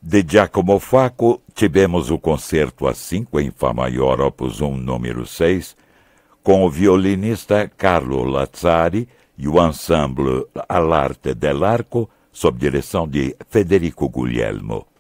De Giacomo Facco, tivemos o concerto a 5 em Fá maior, opus 1, número 6, com o violinista Carlo Lazzari e o ensemble All'Arte dell'Arco, sob direção de Federico Guglielmo.